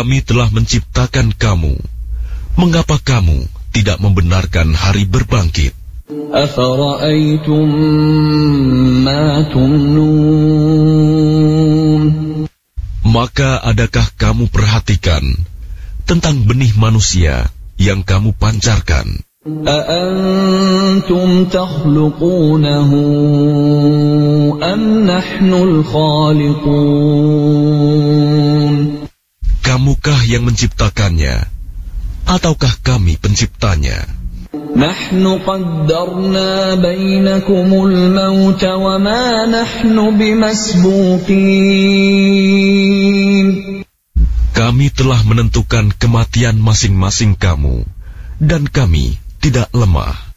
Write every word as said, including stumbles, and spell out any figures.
Kami telah menciptakan kamu. Mengapa kamu tidak membenarkan hari berbangkit? أَفَرَأَيْتُمْ مَا تُمْنُونَ. Maka adakah kamu perhatikan tentang benih manusia yang kamu pancarkan? أَأَنْتُمْ تَخْلُقُونَهُ أَمْ نَحْنُ الْخَالِقُونَ. Kamukah yang menciptakannya, ataukah kami penciptanya? نَحْنُ قَدَّرْنَا بَيْنَكُمُ الْمَوْتَ وَمَا نَحْنُ بِمَسْبُوقِينَ. Kami telah menentukan kematian masing-masing kamu, dan kami tidak lemah.